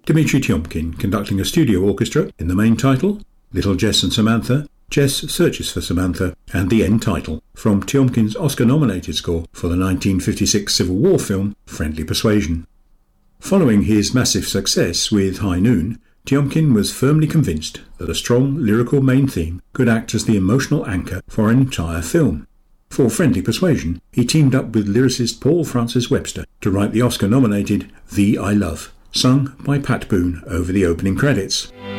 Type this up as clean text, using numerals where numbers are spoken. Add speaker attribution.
Speaker 1: Dimitri Tiomkin conducting a studio orchestra in the main title, Little Jess and Samantha, Jess Searches for Samantha, and the end title, from Tiomkin's Oscar-nominated score for the 1956 Civil War film Friendly Persuasion. Following his massive success with High Noon, Tiomkin was firmly convinced that a strong lyrical main theme could act as the emotional anchor for an entire film. For Friendly Persuasion, he teamed up with lyricist Paul Francis Webster to write the Oscar-nominated Thee I Love, sung by Pat Boone over the opening credits.